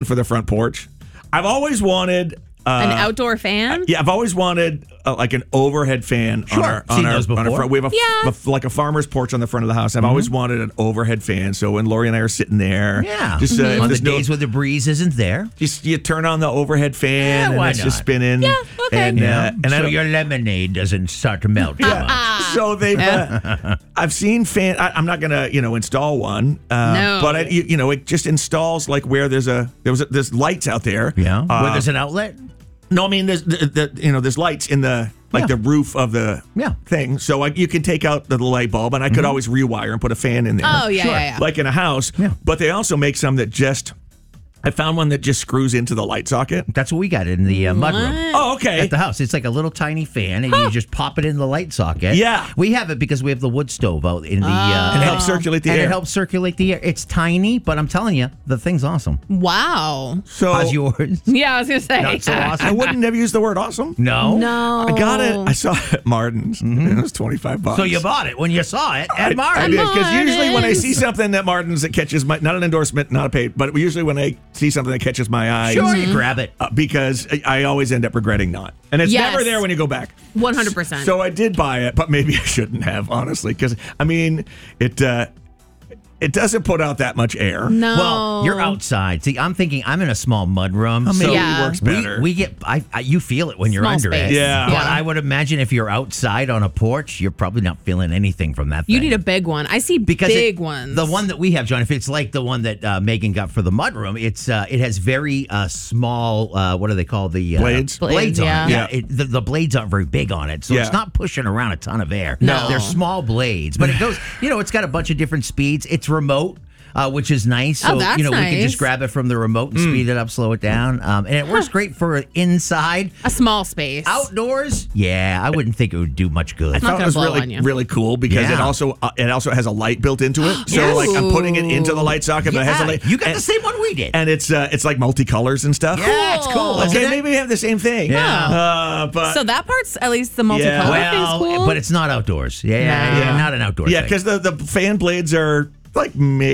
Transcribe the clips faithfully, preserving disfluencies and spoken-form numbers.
for the front porch. I've always wanted uh, An outdoor fan? Yeah, I've always wanted uh, like an overhead fan Sure. on our on Seen our, those on our before. front. We have a, Yeah. f- like a farmer's porch on the front of the house. I've always wanted an overhead fan. So when Lori and I are sitting there, Yeah. just uh, if On the there's no- days when the breeze isn't there. just you turn on the overhead fan Yeah, and why it's just not? spinning. Yeah, okay. And, uh, and I so don't- your lemonade doesn't start to melt too much. So they've. Uh, I've seen fan. I, I'm not gonna, you know, install one. Uh, No. But I, you, you know, it just installs like where there's a there was a, there's lights out there. Yeah. Uh, Where there's an outlet. no, I mean there's the, the you know there's lights in the like Yeah. the roof of the Yeah. thing. So like you can take out the light bulb, and I could always rewire and put a fan in there. Oh, yeah, yeah, yeah. Like in a house. Yeah. But they also make some that just. I found one that just screws into the light socket. That's what we got in the uh, mudroom. Oh, okay. At the house. It's like a little tiny fan, and you just pop it in the light socket. Yeah. We have it because we have the wood stove out in the... Uh, It helps circulate the and air. it helps circulate the air. It's tiny, but I'm telling you, the thing's awesome. Wow. So How's yours? Yeah, I was going to say. Not so awesome? I wouldn't have used the word awesome. No? No. I got it. I saw it at Martin's. It was twenty-five bucks. So you bought it when you saw it at I Martin. did, because usually when I Martin's. see something at Martin's that catches my, not an endorsement, not a paid, but usually when I see something that catches my eye, Sure, you grab it. uh, because I, I always end up regretting not. And it's Yes. never there when you go back. one hundred percent. So I did buy it, but maybe I shouldn't have, honestly, because, I mean, it uh, it doesn't put out that much air. No. Well, you're outside. See, I'm thinking I'm in a small mud room. Oh, maybe so Yeah. it works we, better. we get, I, I, you feel it when you're Small under space. it. Yeah. But Yeah. I would imagine if you're outside on a porch, you're probably not feeling anything from that thing. You need a big one. I see because big it- ones. The one that we have, John, if it's like the one that uh, Megan got for the mudroom, it's uh, it has very uh, small. Uh, what do they call the uh, Blades? Blades, Blades, on yeah. it. Yeah. It, the, the blades aren't very big on it, so Yeah. it's not pushing around a ton of air. No. They're small blades, but it goes. You know, it's got a bunch of different speeds. It's remote. Uh, which is nice. So, Oh, that's you know, we can nice. just grab it from the remote and speed it up, slow it down. Um, and it works great for inside. a small space. Outdoors, yeah, I wouldn't think it would do much good. I not thought gonna it was blow really on you. really cool because it Yeah. also uh, it also has a light built into it. So Yes. like I'm putting it into the light socket, but it has a Yeah, light. you got and, the same one we did. and it's uh, it's like multicolors and stuff. Yeah, it's cool. isn't Okay, it? maybe we have the same thing. Yeah. Uh, but So that part's at least the multicolor Yeah. thing's Well, cool. but it's not outdoors. Yeah, yeah, No. yeah, not an outdoor yeah, thing. because the the fan blades are like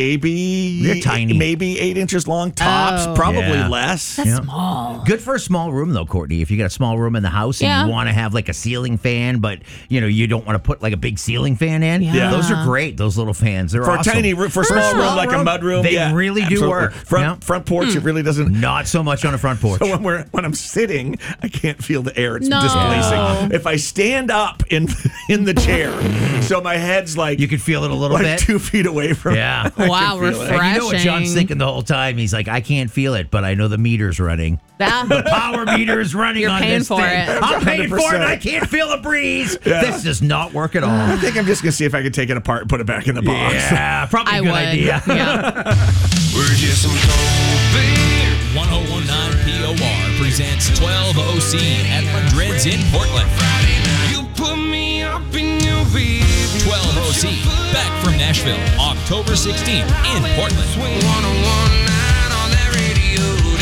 maybe They're tiny. maybe eight inches long tops, Oh. probably Yeah. less. That's Yeah. small. Good for a small room, though, Courtney. If you got a small room in the house and Yeah. you want to have like a ceiling fan, but you know you don't want to put like a big ceiling fan in, Yeah. those are great. Those little fans, they're For awesome. a tiny room, for a small small room like a room, mud room, they yeah, really do absolutely. work. Front Yeah. front porch, Hmm. it really doesn't. Not so much on a front porch. So when we're when I'm sitting, I can't feel the air. It's No. displacing. If I stand up in in the chair, so my head's like You can feel it a little like bit. two feet away from. Yeah. I Wow, can feel it. refreshing. And you know what John's thinking the whole time? He's like, I can't feel it, but I know the meter's running. That, Power meter is running You're on paying this for thing. it. I'm paying for it. one hundred percent. I can't feel a breeze. Yeah. This does not work at all. I think I'm just gonna see if I can take it apart and put it back in the box. Yeah, probably a I good would. idea. Yeah. We're just some cold beer. one oh one nine P O R presents twelve O C at Madrid's in Portland. You put me up in your bed. twelve O C, back from Nashville, October sixteenth in Portland. one oh one point nine on that radio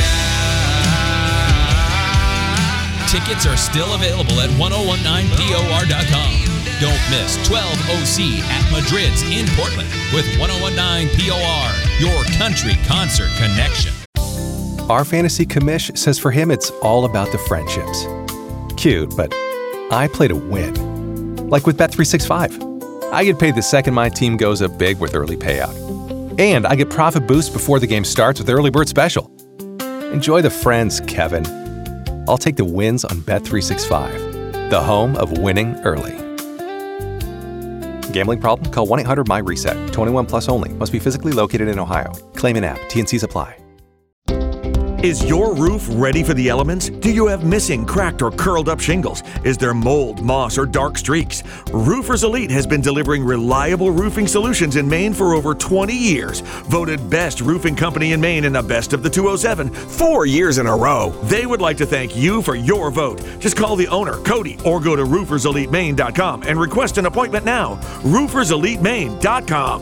dial. Tickets are still available at ten nineteen P O R dot com. Don't miss twelve O C at Madrid's in Portland with ten nineteen P O R, your country concert connection. Our fantasy commish says for him it's all about the friendships. Cute, but I play to win. Like with Bet three sixty-five. I get paid the second my team goes up big with early payout. And I get profit boost before the game starts with Early Bird Special. Enjoy the friends, Kevin. I'll take the wins on Bet three sixty-five, the home of winning early. Gambling problem? Call one eight hundred M Y reset. twenty-one plus only. Must be physically located in Ohio. Claim in app. T N Cs apply. Is your roof ready for the elements? Do you have missing, cracked, or curled up shingles? Is there mold, moss, or dark streaks? Roofers Elite has been delivering reliable roofing solutions in Maine for over twenty years. Voted best roofing company in Maine in the best of the two oh seven, four years in a row. They would like to thank you for your vote. Just call the owner, Cody, or go to roofers elite maine dot com and request an appointment now. roofers elite maine dot com.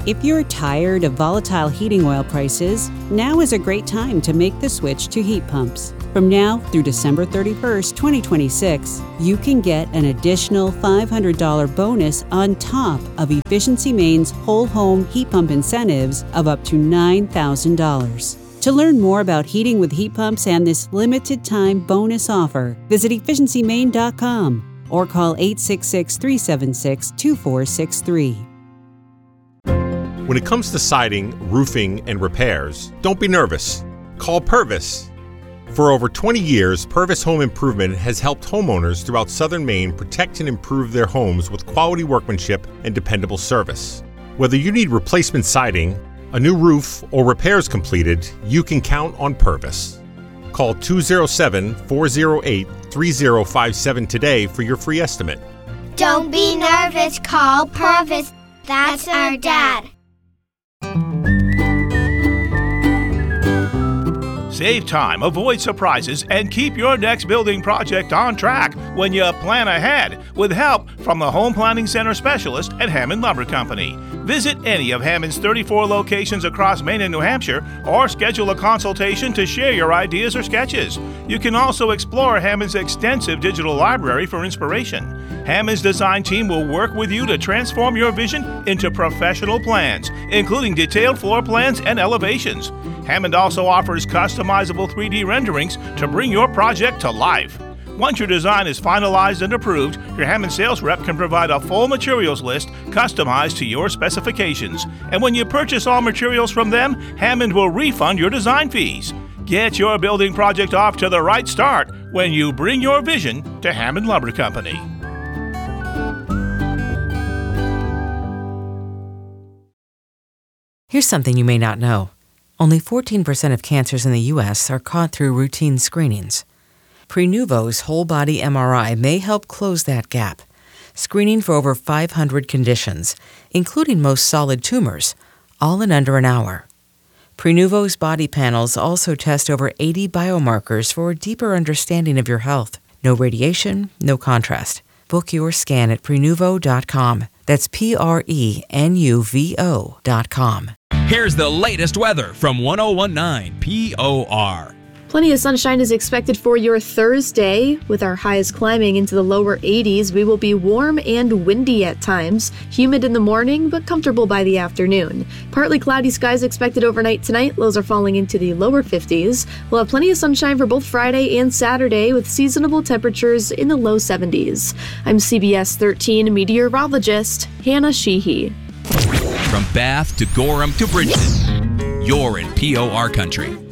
If you're tired of volatile heating oil prices, now is a great time to make the switch to heat pumps. From now through December thirty-first, twenty twenty-six, you can get an additional five hundred dollars bonus on top of Efficiency Maine's whole home heat pump incentives of up to nine thousand dollars. To learn more about heating with heat pumps and this limited time bonus offer, visit efficiency maine dot com or call eight six six, three seven six, two four six three. When it comes to siding, roofing, and repairs, don't be nervous. Call Purvis. For over twenty years, Purvis Home Improvement has helped homeowners throughout southern Maine protect and improve their homes with quality workmanship and dependable service. Whether you need replacement siding, a new roof, or repairs completed, you can count on Purvis. Call two oh seven, four oh eight, three oh five seven today for your free estimate. Don't be nervous, call Purvis. That's our dad. Save time, avoid surprises, and keep your next building project on track when you plan ahead with help from the Home Planning Center specialist at Hammond Lumber Company. Visit any of Hammond's thirty-four locations across Maine and New Hampshire or schedule a consultation to share your ideas or sketches. You can also explore Hammond's extensive digital library for inspiration. Hammond's design team will work with you to transform your vision into professional plans, including detailed floor plans and elevations. Hammond also offers customizable three D renderings to bring your project to life. Once your design is finalized and approved, your Hammond sales rep can provide a full materials list customized to your specifications. And when you purchase all materials from them, Hammond will refund your design fees. Get your building project off to the right start when you bring your vision to Hammond Lumber Company. Here's something you may not know. Only fourteen percent of cancers in the U S are caught through routine screenings. Prenuvo's whole-body M R I may help close that gap, screening for over five hundred conditions, including most solid tumors, all in under an hour. Prenuvo's body panels also test over eighty biomarkers for a deeper understanding of your health. No radiation, no contrast. Book your scan at prenuvo dot com. That's P R E N U V O dot com. Here's the latest weather from one oh one point nine P O R. Plenty of sunshine is expected for your Thursday. With our highs climbing into the lower eighties, we will be warm and windy at times, humid in the morning, but comfortable by the afternoon. Partly cloudy skies expected overnight tonight. Lows are falling into the lower fifties. We'll have plenty of sunshine for both Friday and Saturday with seasonable temperatures in the low seventies. I'm C B S thirteen meteorologist Hannah Sheehy. From Bath to Gorham to Bridgeton, you're in P O R country.